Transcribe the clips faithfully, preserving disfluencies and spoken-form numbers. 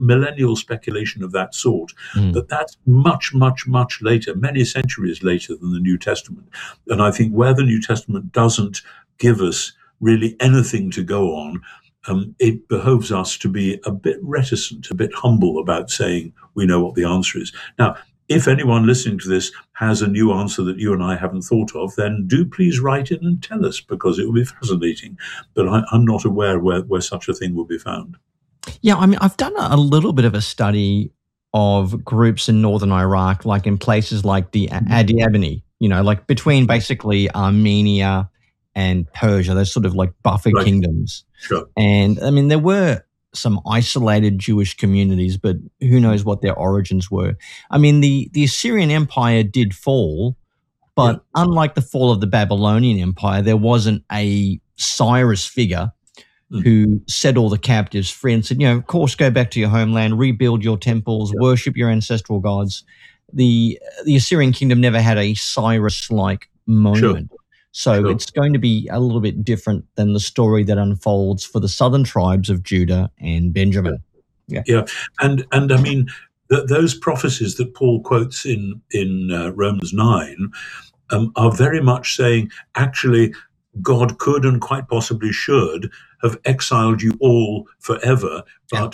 millennial speculation of that sort, Mm. but that's much, much, much later, many centuries later than the New Testament. And I think where the New Testament doesn't give us really anything to go on, um, it behoves us to be a bit reticent, a bit humble about saying we know what the answer is. Now, if anyone listening to this has a new answer that you and I haven't thought of, then do please write in and tell us, because it will be fascinating. But I, I'm not aware where, where such a thing will be found. Yeah, I mean, I've done a little bit of a study of groups in northern Iraq, like in places like the Adiabani, you know, like between basically Armenia and Persia. Those sort of like buffer Right. kingdoms. Sure. And I mean, there were some isolated Jewish communities, but who knows what their origins were. I mean, the, the Assyrian Empire did fall, but Yeah. unlike the fall of the Babylonian Empire, there wasn't a Cyrus figure Mm. who set all the captives free and said, you know, of course, go back to your homeland, rebuild your temples, Yeah. worship your ancestral gods. The the Assyrian kingdom never had a Cyrus-like moment. Sure. So Sure. it's going to be a little bit different than the story that unfolds for the southern tribes of Judah and Benjamin. Yeah. Yeah, and and I mean th- those prophecies that Paul quotes in in uh, Romans nine um, are very much saying actually God could and quite possibly should have exiled you all forever, but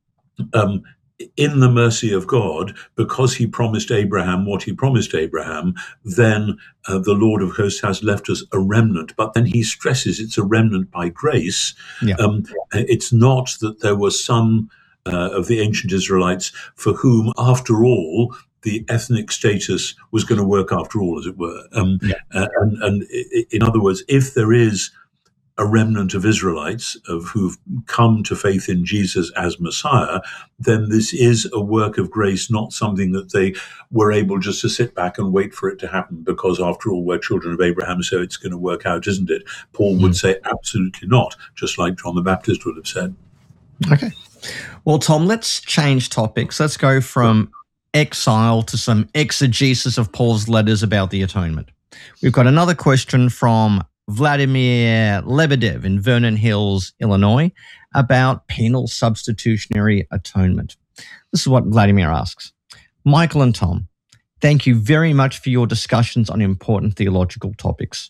um, in the mercy of God, because he promised Abraham what he promised Abraham, then uh, the Lord of hosts has left us a remnant. But then he stresses it's a remnant by grace. Yeah. Um, it's not that there was some uh, of the ancient Israelites for whom, after all, the ethnic status was going to work after all, as it were. Um, Yeah. uh, and, and i- in other words, if there is a remnant of Israelites of who've come to faith in Jesus as Messiah, then this is a work of grace, not something that they were able just to sit back and wait for it to happen, because after all, we're children of Abraham, so it's going to work out, isn't it? Paul would say absolutely not, just like John the Baptist would have said. Okay. Well, Tom, let's change topics. Let's go from exile to some exegesis of Paul's letters about the atonement. We've got another question from Vladimir Lebedev in Vernon Hills, Illinois, about penal substitutionary atonement. This is what Vladimir asks. Michael and Tom, thank you very much for your discussions on important theological topics.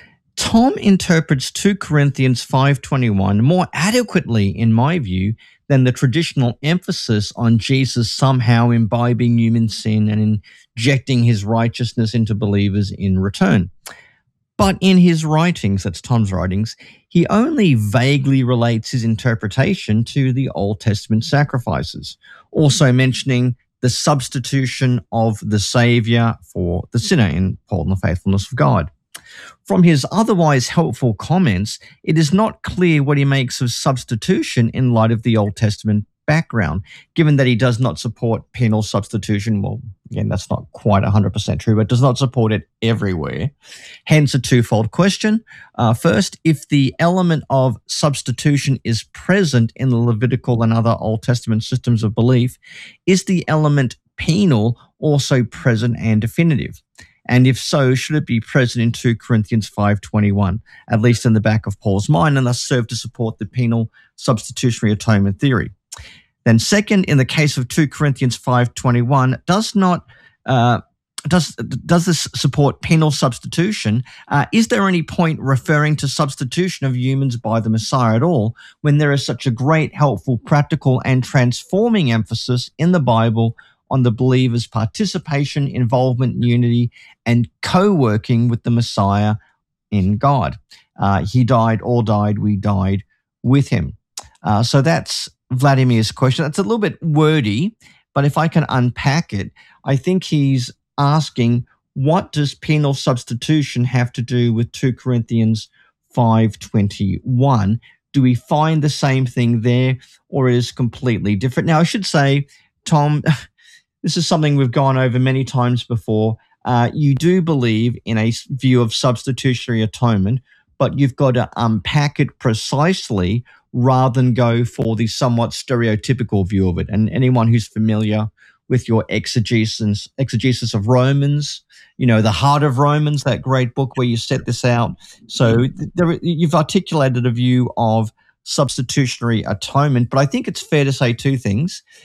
Tom interprets Second Corinthians five twenty-one more adequately, in my view, than the traditional emphasis on Jesus somehow imbibing human sin and injecting his righteousness into believers in return. But in his writings, that's Tom's writings, he only vaguely relates his interpretation to the Old Testament sacrifices, also mentioning the substitution of the Savior for the sinner in Paul and the faithfulness of God. From his otherwise helpful comments, it is not clear what he makes of substitution in light of the Old Testament background, given that he does not support penal substitution. Well, again, that's not quite one hundred percent true, but does not support it everywhere. Hence a twofold question. Uh, first, if the element of substitution is present in the Levitical and other Old Testament systems of belief, is the element penal also present and definitive? And if so, should it be present in Second Corinthians five twenty-one, at least in the back of Paul's mind, and thus serve to support the penal substitutionary atonement theory? Then second, in the case of Second Corinthians five twenty-one, does not uh, does does this support penal substitution? Uh, is there any point referring to substitution of humans by the Messiah at all, when there is such a great, helpful, practical, and transforming emphasis in the Bible on the believer's participation, involvement, unity, and co-working with the Messiah in God? Uh, he died, all died, we died with him. Uh, so that's Vladimir's question. That's a little bit wordy, but if I can unpack it, I think he's asking, what does penal substitution have to do with Second Corinthians five twenty-one? Do we find the same thing there, or is it completely different? Now, I should say, Tom, this is something we've gone over many times before. Uh, you do believe in a view of substitutionary atonement, but you've got to unpack it precisely rather than go for the somewhat stereotypical view of it. And anyone who's familiar with your exegesis, exegesis of Romans, you know, the Heart of Romans, that great book where you set this out. So there, you've articulated a view of substitutionary atonement. But I think it's fair to say two things.